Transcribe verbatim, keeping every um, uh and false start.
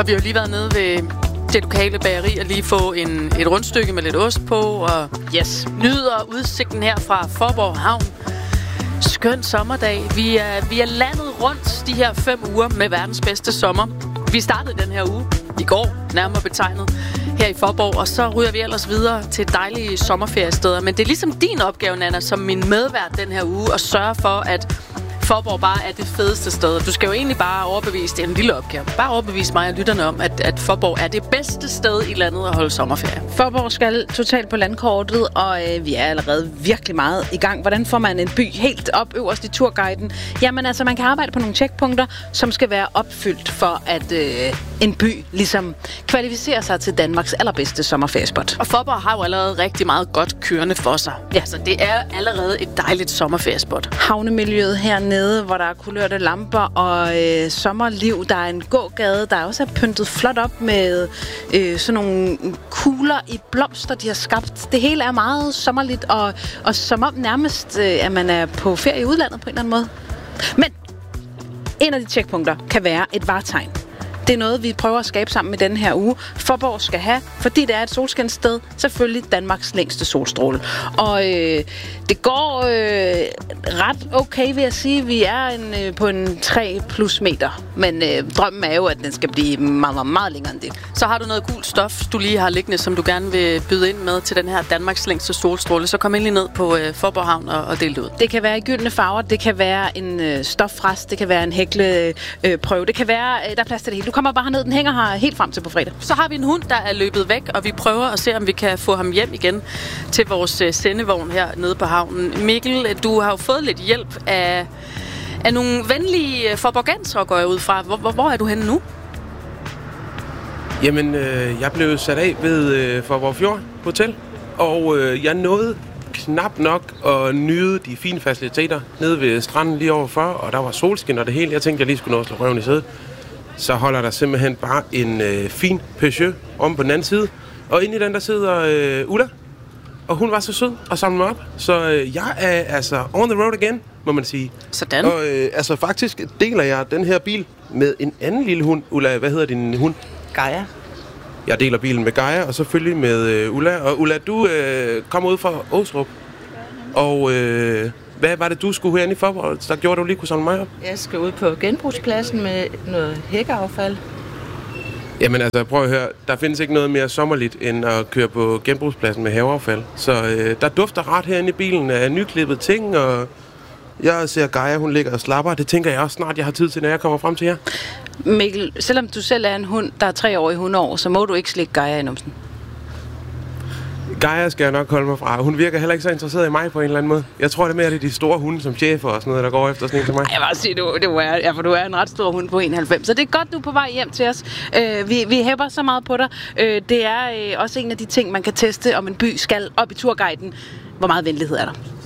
Og vi har jo lige været nede ved det lokale bageri og lige få en, et rundstykke med lidt ost på. Og yes, nyder udsigten her fra Faaborg Havn. Skøn sommerdag. Vi er, vi er landet rundt de her fem uger med verdens bedste sommer. Vi startede den her uge i går, nærmere betegnet, her i Faaborg, og så ryger vi ellers videre til dejlige sommerferiesteder. Men det er ligesom din opgave, Nana, som min medvært den her uge, at sørge for, at Faaborg bare er det fedeste sted. Du skal jo egentlig bare overbevise, det er en lille opgave, bare overbevise mig og lytterne om, at, at Faaborg er det bedste sted i landet at holde sommerferie. Faaborg skal totalt på landkortet, og øh, vi er allerede virkelig meget i gang. Hvordan får man en by helt op øverst i turguiden? Jamen altså, man kan arbejde på nogle checkpunkter, som skal være opfyldt for, at øh, en by ligesom kvalificerer sig til Danmarks allerbedste sommerferiespot. Og Faaborg har jo allerede rigtig meget godt kørende for sig. Ja. Altså, det er allerede et dejligt sommerferiespot. Havnemiljøet hernede, hvor der er kulørte lamper og øh, sommerliv. Der er en gågade, der også er pyntet flot op med øh, sådan nogle kugler i blomster, de har skabt. Det hele er meget sommerligt, og, og som om nærmest, øh, at man er på ferie i udlandet på en eller anden måde. Men en af de checkpunkter kan være et vartegn. Det er noget, vi prøver at skabe sammen med denne her uge. Faaborg skal have, fordi det er et solskinssted, selvfølgelig Danmarks længste solstråle. Og øh, det går øh, ret okay, vil jeg sige. Vi er en, øh, på en tre plus meter. Men øh, drømmen er jo, at den skal blive meget, meget, meget længere end det. Så har du noget gult stof, du lige har liggende, som du gerne vil byde ind med til den her Danmarks længste solstråle. Så kom endelig ned på øh, Faaborg Havn og, og del det ud. Det kan være i gyldne farver, det kan være en øh, stofrest, det kan være en hækleprøve, øh, det kan være, øh, der er plads til det hele. Du kommer bare herned, den hænger her helt frem til på fredag. Så har vi en hund, der er løbet væk, og vi prøver at se, om vi kan få ham hjem igen til vores øh, sendevogn her nede på havnen. Mikkel, du har jo fået lidt hjælp af, af nogle venlige forborgansere, går jeg ud fra. Hvor, hvor, hvor er du henne nu? Jamen, øh, jeg blev sat af ved øh, Faaborg Fjord Hotel, og øh, jeg nåede knap nok at nyde de fine faciliteter nede ved stranden lige overfor, og der var solskin og det hele. Jeg tænkte, jeg lige skulle nå at slå røven i sædet. Så holder der simpelthen bare en øh, fin Peugeot om på den anden side. Og inde i den, der sidder øh, Ulla. Og hun var så sød og samle mig op. Så øh, jeg er altså on the road again, må man sige. Sådan. Og øh, altså faktisk deler jeg den her bil med en anden lille hund. Ulla, hvad hedder din hund? Gaia. Jeg deler bilen med Gaia, og selvfølgelig med øh, Ulla. Og Ulla, du øh, kommer ud fra Åsrup. Og øh, hvad var det, du skulle herinde i Faaborg, der gjorde, du lige kunne samle mig op? Jeg skal ud på genbrugspladsen med noget hækkeaffald. Jamen altså, prøv at høre. Der findes ikke noget mere sommerligt, end at køre på genbrugspladsen med haveaffald. Så øh, der dufter ret herinde i bilen af nyklippede ting, og jeg ser Gaia, hun ligger og slapper. Det tænker jeg også snart, jeg har tid til, når jeg kommer frem til jer. Mikkel, selvom du selv er en hund, der er tre år i hundeår, så må du ikke slikke Gaia i numsen. Gaia skal jeg nok holde mig fra. Hun virker heller ikke så interesseret i mig på en eller anden måde. Jeg tror det mere, det er de store hunde som chefer og sådan noget, der går efter sådan en som mig. Jeg vil også sige, du, du, er, ja, for du er en ret stor hund på enoghalvfems, så det er godt, du er på vej hjem til os. Øh, vi, vi hæpper så meget på dig. Øh, det er øh, også en af de ting, man kan teste, om en by skal op i turguiden. Hvor meget venlighed er der?